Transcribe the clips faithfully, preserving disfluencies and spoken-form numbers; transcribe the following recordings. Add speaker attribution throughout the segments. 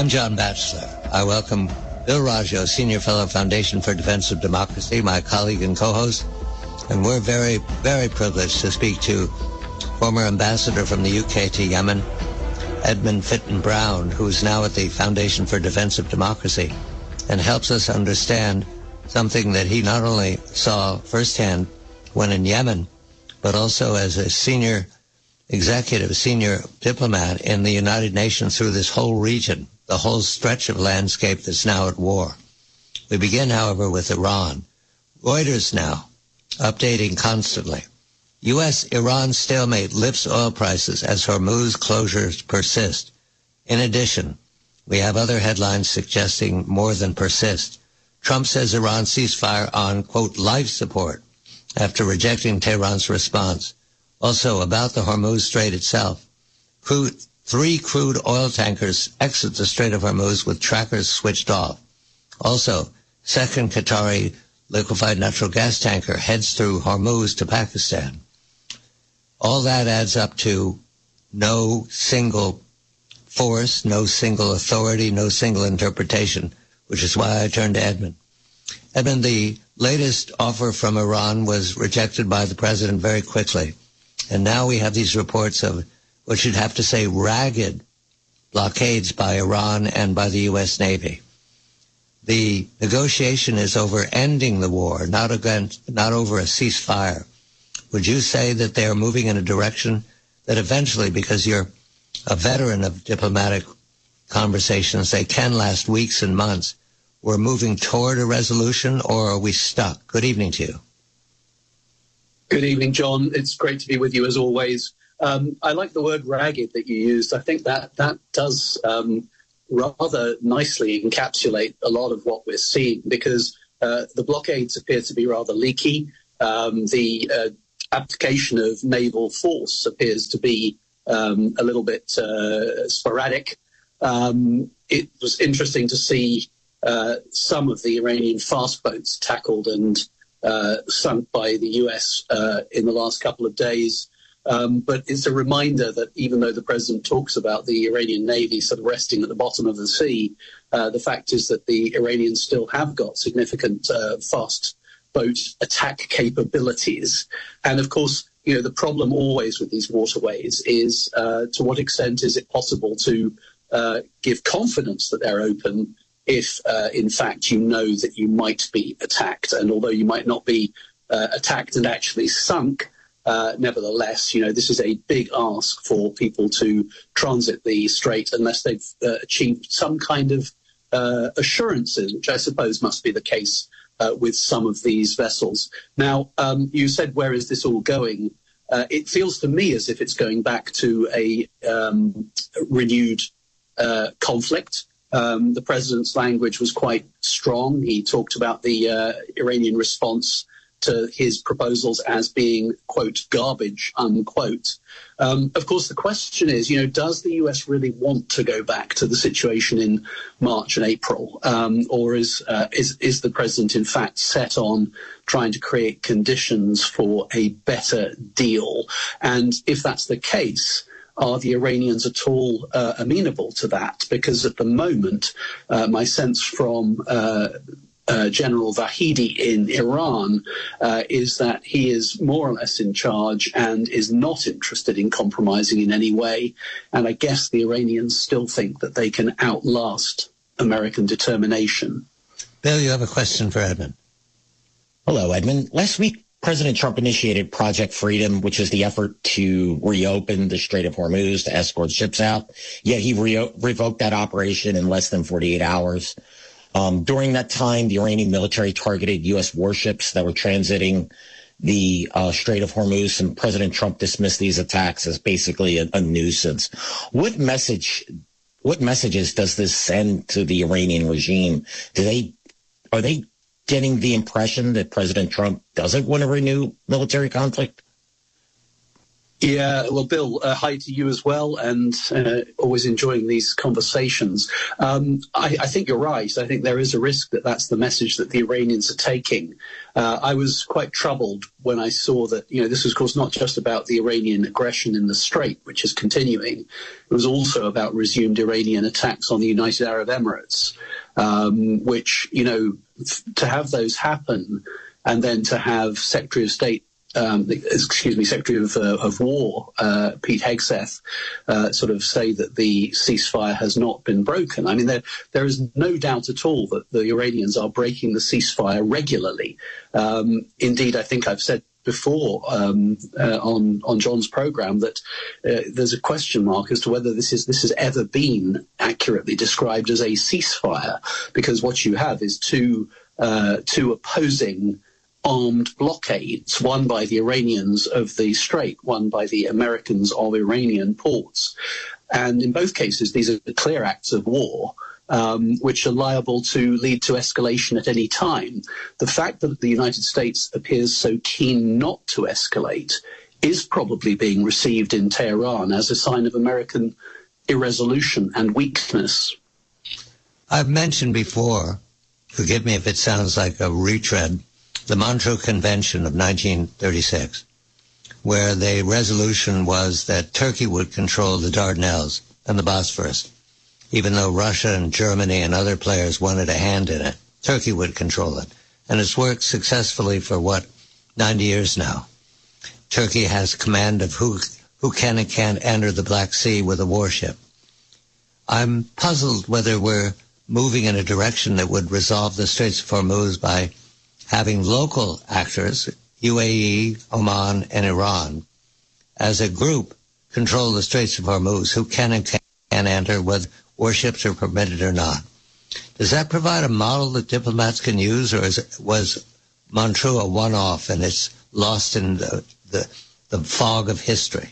Speaker 1: I'm John Batchelor. I welcome Bill Raggio, Senior Fellow, Foundation for Defense of Democracy, my colleague and co-host. And we're very, very privileged to speak to former ambassador from the U K to Yemen, Edmund Fitton Brown, who's now at the Foundation for Defense of Democracy and helps us understand something that he not only saw firsthand when in Yemen, but also as a senior executive, senior diplomat in the United Nations through this whole region, the whole stretch of landscape that's now at war. We begin, however, with Iran. Reuters now, updating constantly. U S Iran stalemate lifts oil prices as Hormuz closures persist. In addition, we have other headlines suggesting more than persist. Trump says Iran ceasefire on, quote, life support after rejecting Tehran's response. Also, about the Hormuz Strait itself, crude, three crude oil tankers exit the Strait of Hormuz with trackers switched off. Also, second Qatari liquefied natural gas tanker heads through Hormuz to Pakistan. All that adds up to no single force, no single authority, no single interpretation, which is why I turned to Edmund. Edmund, the latest offer from Iran was rejected by the president very quickly. And now we have these reports of what you'd have to say ragged blockades by Iran and by the U S Navy. The negotiation is over ending the war, not against, not over a ceasefire. Would you say that they are moving in a direction that eventually, because you're a veteran of diplomatic conversations, they can last weeks and months, we're moving toward a resolution, or are we stuck? Good evening to you.
Speaker 2: Good evening, John. It's great to be with you as always. Um, I like the word ragged that you used. I think that that does um, rather nicely encapsulate a lot of what we're seeing, because uh, the blockades appear to be rather leaky. Um, the uh, application of naval force appears to be um, a little bit uh, sporadic. Um, it was interesting to see uh, some of the Iranian fast boats tackled and uh, sunk by the U S uh, in the last couple of days. Um, but it's a reminder that even though the president talks about the Iranian Navy sort of resting at the bottom of the sea, uh, the fact is that the Iranians still have got significant uh, fast boat attack capabilities. And of course, you know, the problem always with these waterways is uh, to what extent is it possible to uh, give confidence that they're open if, uh, in fact, you know that you might be attacked. And although you might not be uh, attacked and actually sunk, Uh, nevertheless, you know, this is a big ask for people to transit the strait unless they've uh, achieved some kind of uh, assurances, which I suppose must be the case uh, with some of these vessels. Now, um, you said, where is this all going? Uh, it feels to me as if it's going back to a um, renewed uh, conflict. Um, the president's language was quite strong. He talked about the uh, Iranian response to his proposals as being, quote, garbage, unquote. Um, of course, the question is, you know, does the U S really want to go back to the situation in March and April? Um, or is, uh, is, is the president, in fact, set on trying to create conditions for a better deal? And if that's the case, are the Iranians at all uh, amenable to that? Because at the moment, uh, my sense from uh, Uh, General Vahidi in Iran uh, is that he is more or less in charge and is not interested in compromising in any way. And I guess the Iranians still think that they can outlast American determination.
Speaker 1: Bill, you have a question for Edmund.
Speaker 3: Hello, Edmund. Last week, President Trump initiated Project Freedom, which is the effort to reopen the Strait of Hormuz to escort ships out. Yet he re- revoked that operation in less than forty-eight hours. Um, during that time, the Iranian military targeted U S warships that were transiting the uh, Strait of Hormuz, and President Trump dismissed these attacks as basically a, a nuisance. What message, what messages does this send to the Iranian regime? Do they, are they getting the impression that President Trump doesn't want to renew military conflict?
Speaker 2: Yeah, well, Bill, uh, hi to you as well, and uh, always enjoying these conversations. Um, I, I think you're right. I think there is a risk that that's the message that the Iranians are taking. Uh, I was quite troubled when I saw that, you know, this was, of course, not just about the Iranian aggression in the Strait, which is continuing. It was also about resumed Iranian attacks on the United Arab Emirates, um, which, you know, f- to have those happen and then to have Secretary of State Um, excuse me, Secretary of, uh, of War, uh, Pete Hegseth, uh, sort of say that the ceasefire has not been broken. I mean, there there is no doubt at all that the Iranians are breaking the ceasefire regularly. Um, indeed, I think I've said before um, uh, on on John's program that uh, there's a question mark as to whether this is this has ever been accurately described as a ceasefire, because what you have is two uh, two opposing armed blockades, one by the Iranians of the Strait, one by the Americans of Iranian ports. And in both cases, these are clear acts of war, um, which are liable to lead to escalation at any time. The fact that the United States appears so keen not to escalate is probably being received in Tehran as a sign of American irresolution and weakness.
Speaker 1: I've mentioned before, forgive me if it sounds like a retread, the Montreux Convention of nineteen thirty-six, where the resolution was that Turkey would control the Dardanelles and the Bosphorus. Even though Russia and Germany and other players wanted a hand in it, Turkey would control it. And it's worked successfully for, what, ninety years now. Turkey has command of who, who can and can't enter the Black Sea with a warship. I'm puzzled whether we're moving in a direction that would resolve the Straits of Hormuz by having local actors, U A E, Oman, and Iran, as a group, control the Straits of Hormuz, who can and can't enter, whether warships are permitted or not. Does that provide a model that diplomats can use, or is it, was Montreux a one-off and it's lost in the, the, the fog of history?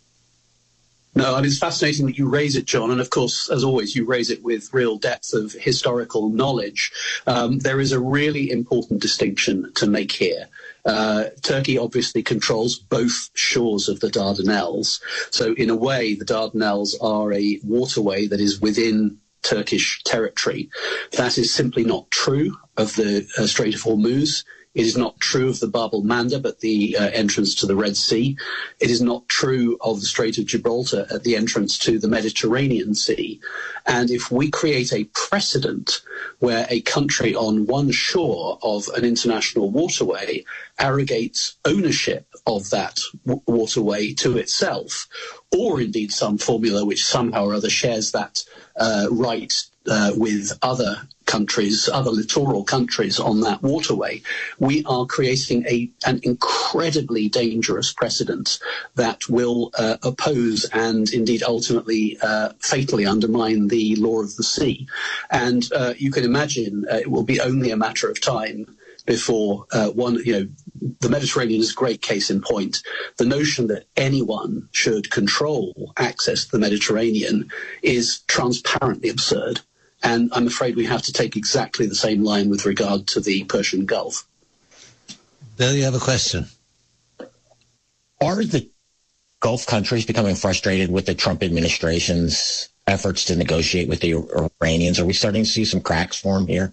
Speaker 2: No, I mean, it's fascinating that you raise it, John. And of course, as always, you raise it with real depth of historical knowledge. Um, there is a really important distinction to make here. Uh, Turkey obviously controls both shores of the Dardanelles. So in a way, the Dardanelles are a waterway that is within Turkish territory. That is simply not true of the uh, Strait of Hormuz. It is not true of the Bab el-Mandeb at the uh, entrance to the Red Sea. It is not true of the Strait of Gibraltar at the entrance to the Mediterranean Sea. And if we create a precedent where a country on one shore of an international waterway arrogates ownership of that w- waterway to itself, or indeed some formula which somehow or other shares that uh, right uh, with other countries, other littoral countries on that waterway, we are creating a an incredibly dangerous precedent that will uh, oppose and indeed ultimately uh, fatally undermine the law of the sea. And uh, you can imagine uh, it will be only a matter of time before uh, one, you know, the Mediterranean is a great case in point. The notion that anyone should control access to the Mediterranean is transparently absurd. And I'm afraid we have to take exactly the same line with regard to the Persian Gulf.
Speaker 1: Bill, you have a question.
Speaker 3: Are the Gulf countries becoming frustrated with the Trump administration's efforts to negotiate with the Iranians? Are we starting to see some cracks form here?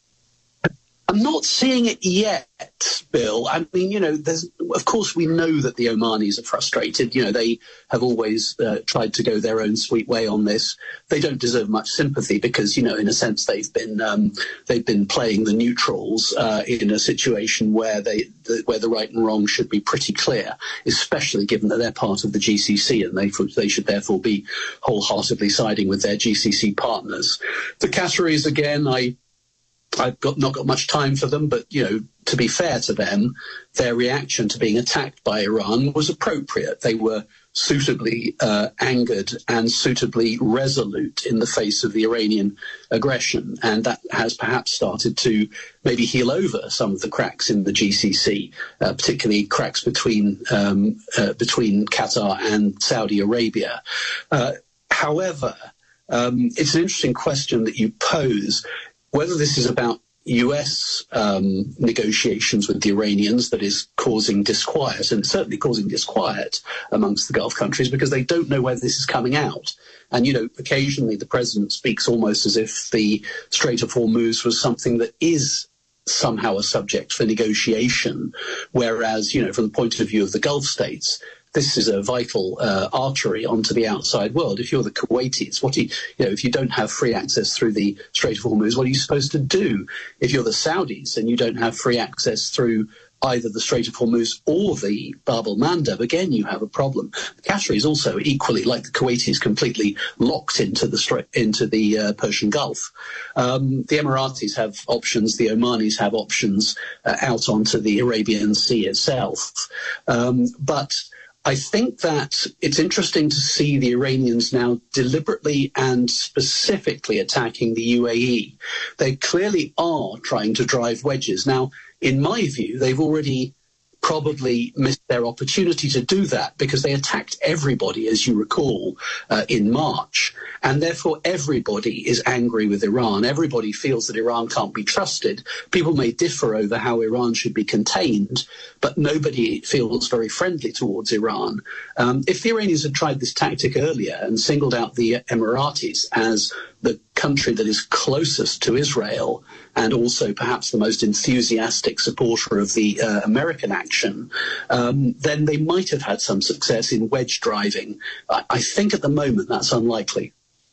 Speaker 2: I'm not seeing it yet, Bill. I mean, you know, there's, of course, we know that the Omanis are frustrated. You know, they have always uh, tried to go their own sweet way on this. They don't deserve much sympathy because, you know, in a sense, they've been um, they've been playing the neutrals uh, in a situation where they the, where the right and wrong should be pretty clear, especially given that they're part of the G C C and they they should therefore be wholeheartedly siding with their G C C partners. The Qataris, again, I. I've got not got much time for them, but, you know, to be fair to them, their reaction to being attacked by Iran was appropriate. They were suitably uh, angered and suitably resolute in the face of the Iranian aggression. And that has perhaps started to maybe heal over some of the cracks in the G C C, uh, particularly cracks between um, uh, between Qatar and Saudi Arabia. Uh, however, um, it's an interesting question that you pose. Whether this is about U S um, negotiations with the Iranians that is causing disquiet, and certainly causing disquiet amongst the Gulf countries because they don't know where this is coming out. And, you know, occasionally the president speaks almost as if the Strait of Hormuz was something that is somehow a subject for negotiation, whereas, you know, from the point of view of the Gulf states, this is a vital uh, artery onto the outside world. If you're the Kuwaitis, what do you, you know, if you don't have free access through the Strait of Hormuz, what are you supposed to do? If you're the Saudis and you don't have free access through either the Strait of Hormuz or the Bab el-Mandeb, again, you have a problem. The Qataris also equally, like the Kuwaitis, completely locked into the strait, into the uh, Persian Gulf. Um, the Emiratis have options. The Omanis have options uh, out onto the Arabian Sea itself. Um, but I think that it's interesting to see the Iranians now deliberately and specifically attacking the U A E. They clearly are trying to drive wedges. Now, in my view, they've already probably missed their opportunity to do that because they attacked everybody, as you recall, uh, in March. And therefore, everybody is angry with Iran. Everybody feels that Iran can't be trusted. People may differ over how Iran should be contained, but nobody feels very friendly towards Iran. Um, if the Iranians had tried this tactic earlier and singled out the Emiratis as the country that is closest to Israel and also perhaps the most enthusiastic supporter of the uh, American action, um, then they might have had some success in wedge driving. I, I think at the moment that's unlikely.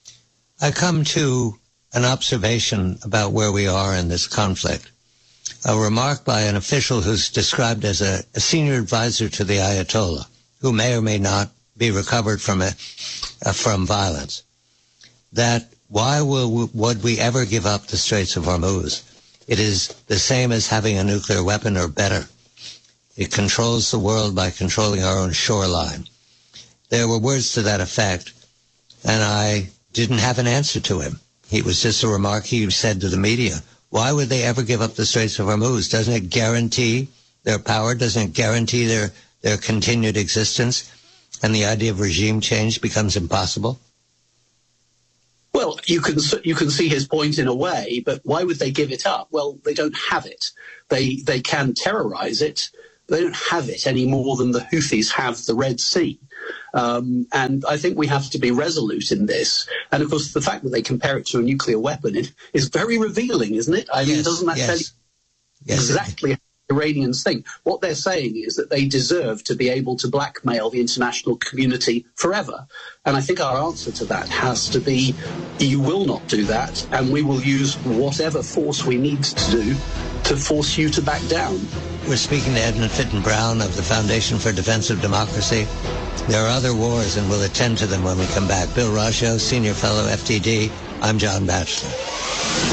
Speaker 1: I come to an observation about where we are in this conflict. A remark by an official who's described as a, a senior advisor to the Ayatollah, who may or may not be recovered from a, uh, from violence, that why will, would we ever give up the Straits of Hormuz? It is the same as having a nuclear weapon or better. It controls the world by controlling our own shoreline. There were words to that effect, and I didn't have an answer to him. It was just a remark he said to the media. Why would they ever give up the Straits of Hormuz? Doesn't it guarantee their power? Doesn't it guarantee their, their continued existence? And the idea of regime change becomes impossible?
Speaker 2: Well, you can you can see his point in a way, but why would they give it up? Well, they don't have it. They they can terrorize it. They don't have it any more than the Houthis have the Red Sea. Um, and I think we have to be resolute in this. And of course, the fact that they compare it to a nuclear weapon is very revealing, isn't it? I
Speaker 1: yes,
Speaker 2: mean, doesn't that
Speaker 1: yes.
Speaker 2: tell you
Speaker 1: yes.
Speaker 2: exactly how the Iranians think? What they're saying is that they deserve to be able to blackmail the international community forever. And I think our answer to that has to be, you will not do that, and we will use whatever force we need to do to force you to back down.
Speaker 1: We're speaking to Edmund Fitton Brown of the Foundation for Defense of Democracy. There are other wars, and we'll attend to them when we come back. Bill Raggio, Senior Fellow, F T D. I'm John Batchelor.